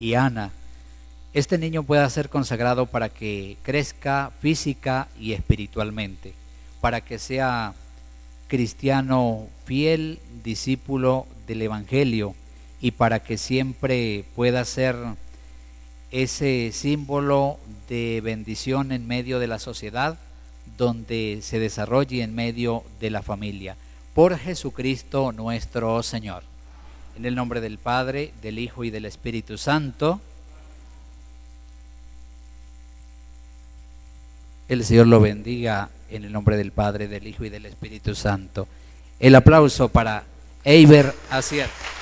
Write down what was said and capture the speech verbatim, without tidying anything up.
y Ana, este niño pueda ser consagrado para que crezca física y espiritualmente, para que sea cristiano fiel, discípulo del Evangelio, y para que siempre pueda ser ese símbolo de bendición en medio de la sociedad, donde se desarrolle en medio de la familia. Por Jesucristo nuestro Señor. En el nombre del Padre, del Hijo y del Espíritu Santo. El Señor lo bendiga en el nombre del Padre, del Hijo y del Espíritu Santo. El aplauso para Eiber Asier.